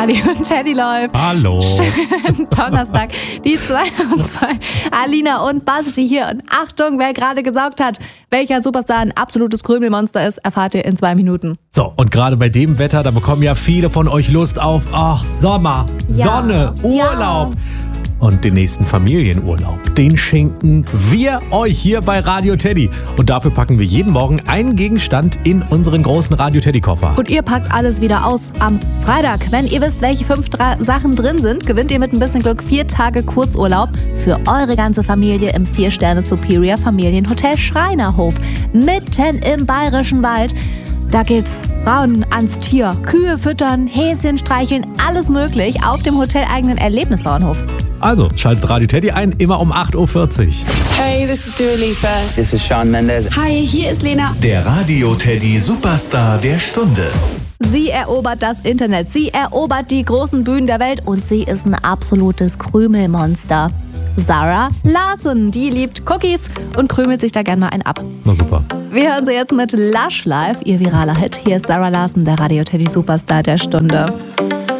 Radio Teddy läuft. Hallo. Schönen Donnerstag. Die 2 und 2. Alina und Basti hier. Und Achtung, wer gerade gesaugt hat, welcher Superstar ein absolutes Krümelmonster ist, erfahrt ihr in 2 Minuten. So, und gerade bei dem Wetter, da bekommen ja viele von euch Lust auf Sommer, Sonne, Urlaub. Ja. Und den nächsten Familienurlaub, den schenken wir euch hier bei Radio Teddy. Und dafür packen wir jeden Morgen einen Gegenstand in unseren großen Radio Teddy Koffer. Und ihr packt alles wieder aus am Freitag. Wenn ihr wisst, welche 5 Sachen drin sind, gewinnt ihr mit ein bisschen Glück 4 Tage Kurzurlaub für eure ganze Familie im 4-Sterne Superior Familienhotel Schreinerhof. Mitten im Bayerischen Wald. Da geht's rauen ans Tier. Kühe füttern, Häschen streicheln, alles möglich auf dem hoteleigenen Erlebnisbauernhof. Also, schaltet Radio Teddy ein, immer um 8.40 Uhr. Hey, this is Dua Lipa. This is Shawn Mendes. Hi, hier ist Lena. Der Radio Teddy Superstar der Stunde. Sie erobert das Internet, sie erobert die großen Bühnen der Welt und sie ist ein absolutes Krümelmonster. Zara Larsson, die liebt Cookies und krümelt sich da gern mal einen ab. Na super. Wir hören sie jetzt mit Lush Live, ihr viraler Hit. Hier ist Zara Larsson, der Radio Teddy Superstar der Stunde.